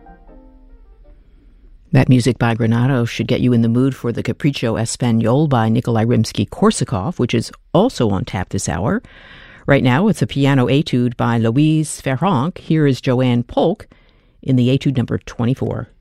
That music by Granado should get you in the mood for the Capriccio Espagnol by Nikolai Rimsky-Korsakov, which is also on tap this hour. Right now, it's a piano etude by Louise Ferranc. Here is Joanne Polk in the etude number 24.